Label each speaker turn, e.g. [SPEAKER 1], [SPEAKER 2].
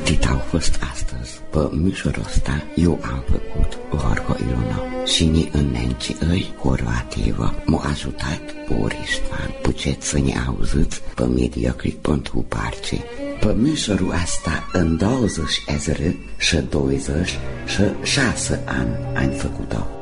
[SPEAKER 1] Atât au fost astăzi. Pe mișorul ăsta eu am făcut Gorgo Ilona și ni în nenci îi Horvativa m-a ajutat Borisman. Puceți să ne auziți pe Mediaclick.hu. Pe mișorul asta în 20 și 20 și 6 ani am făcut-o.